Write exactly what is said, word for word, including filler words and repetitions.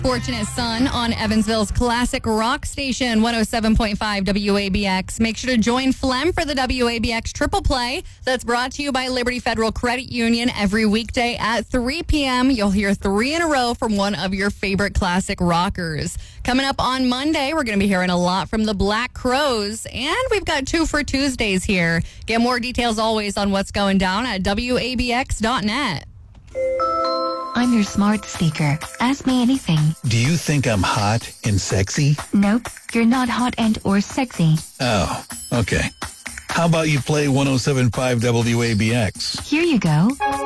Fortunate Son on Evansville's classic rock station, one oh seven point five W A B X. Make sure to join Flem for the W A B X Triple Play. That's brought to you by Liberty Federal Credit Union every weekday at three p.m. You'll hear three in a row from one of your favorite classic rockers. Coming up on Monday, we're going to be hearing a lot from the Black Crowes, and we've got two for Tuesdays here. Get more details always on what's going down at W A B X dot net. I'm your smart speaker. Ask me anything. Do you think I'm hot and sexy? Nope, you're not hot and or sexy. Oh, okay. How about you play one oh seven point five W A B X? Here you go.